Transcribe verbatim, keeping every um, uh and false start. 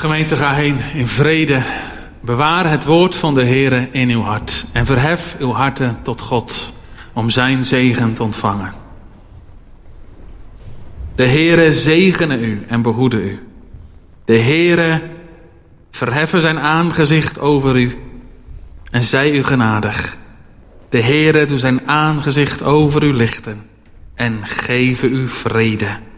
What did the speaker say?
Gemeente, ga heen in vrede. Bewaar het woord van de Heere in uw hart. En verhef uw harten tot God om zijn zegen te ontvangen. De Heere zegene u en behoede u. De Heere verheffen zijn aangezicht over u en zij u genadig. De Heere doet zijn aangezicht over u lichten en geven u vrede.